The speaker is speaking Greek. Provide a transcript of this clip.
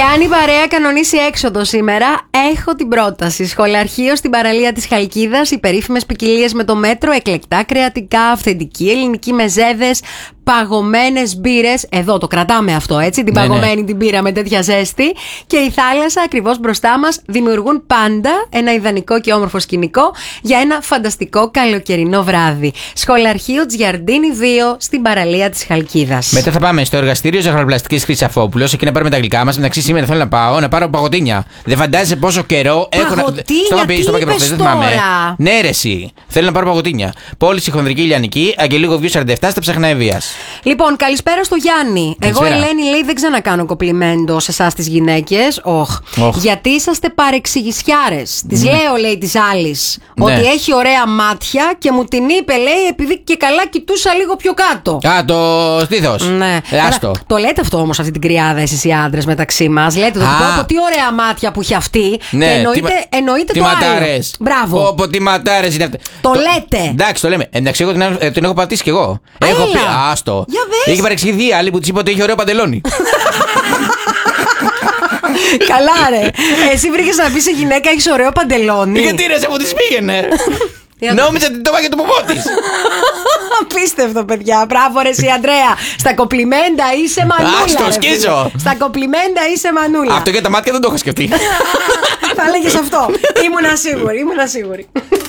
Και αν η παρέα κανονίσει έξοδο σήμερα, έχω την πρόταση. Σχολαρχείο στην παραλία της Χαλκίδας, οι περίφημες ποικιλίες με το μέτρο, εκλεκτά κρεατικά, αυθεντική ελληνική μεζέδες, παγωμένες μπύρες. Εδώ το κρατάμε αυτό, έτσι. Την παγωμένη την μπύρα με τέτοια ζέστη. Και η θάλασσα ακριβώς μπροστά μας δημιουργούν πάντα ένα ιδανικό και όμορφο σκηνικό για ένα φανταστικό καλοκαιρινό βράδυ. Σχολαρχείο Τζιαρντίνη 2 στην παραλία της Χαλκίδας. Μετά θα πάμε στο εργαστήριο ζαχαροπλαστικής Χρυσαφόπουλος, εκεί να πάρουμε τα γλυκά μας. Μεταξύ σήμερα θέλω να πάρω παγωτίνια. Δεν φαντάζεσαι πόσο καιρό έχω να. Στο είπα δεν θυμάμαι. Ναι, ρε, εσύ. Θέλω να πάρω παγωτίνια. Πώληση Χονδρική Ηλιανική, Αγγελίγο Βιού 47 στα Ψαχναεβίας. Λοιπόν, καλησπέρα στο Γιάννη. Εγώ, Ελένη, λέει, δεν ξανακάνω κοπλιμέντο σε εσάς τις γυναίκες. Γιατί είσαστε παρεξηγησιάρες. Της λέω, λέει, της άλλης, ότι έχει ωραία μάτια και μου την είπε, λέει, επειδή και καλά κοιτούσα λίγο πιο κάτω. Α, το στήθος. Ναι. Το λέτε αυτό όμως αυτή την κρυάδα, εσείς οι άντρες μεταξύ μας. Λέτε το πω, τι ωραία μάτια που έχει αυτή. Ναι, και εννοείται το άλλο. Μπράβο. Πω, τι ματάρες είναι αυτές. Το λέτε. Εντάξει, το λέμε. Εντάξει, εγώ την έχω πατήσει κι εγώ. Έχω πει, άστο. Έχει παρεξηγηθεί άλλη που της είπε ότι έχει ωραίο παντελόνι. Καλά, ρε. Εσύ βρήκες να πεις σε γυναίκα έχεις ωραίο παντελόνι. Γιατί ρε, από τις πήγαινε. Νόμιζα ότι το πάει για το ποπό της. Απίστευτο, παιδιά. Μπράβο, ρε, εσύ, Αντρέα. Στα κοπλιμέντα είσαι μανούλα. Στο σκίζω. Στα κοπλιμέντα είσαι μανούλα. Αυτό για τα μάτια δεν το έχω σκεφτεί. Θα έλεγες αυτό. Ήμουνα σίγουρη.